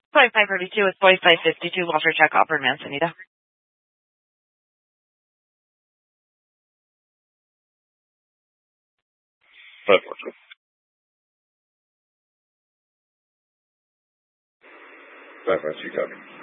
4532 with 4552 Walter Check Auburn Manzanita. 542. 552 copy.